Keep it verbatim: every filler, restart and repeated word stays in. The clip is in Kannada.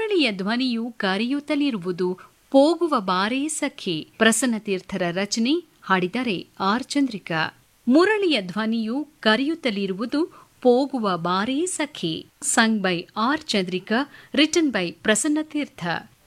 ಮುರಳಿಯ ಧ್ವನಿಯು ಕರೆಯುತ್ತಲಿರುವುದು ಪೋಗುವ ಬಾರೇ ಸಖಿ. ಪ್ರಸನ್ನತೀರ್ಥರ ರಚನೆ, ಹಾಡಿದರೆ ಆರ್ ಚಂದ್ರಿಕಾ. ಮುರಳಿಯ ಧ್ವನಿಯು ಕರೆಯುತ್ತಲಿರುವುದು ಪೋಗುವ ಬಾರೇ ಸಖಿ. Sung by R Chandrika, written by ಪ್ರಸನ್ನತೀರ್ಥ.